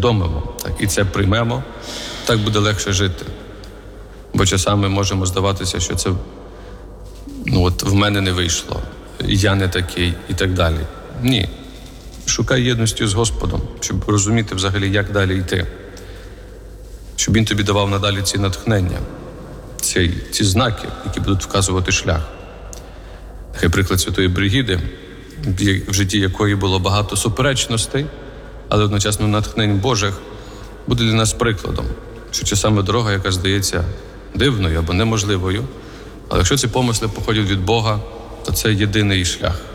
усвідомимо, так, і це приймемо, так буде легше жити. Бо часами можемо здаватися, що це в мене не вийшло, я не такий і так далі. Ні. Шукай єдності з Господом, щоб розуміти взагалі, як далі йти. Щоб Він тобі давав надалі ці натхнення, ці знаки, які будуть вказувати шлях. Нехай приклад Святої Бригіди, в житті якої було багато суперечностей, але одночасно натхнень Божих, буде для нас прикладом, що часами дорога, яка здається дивною або неможливою, але якщо ці помисли походять від Бога, то це єдиний шлях.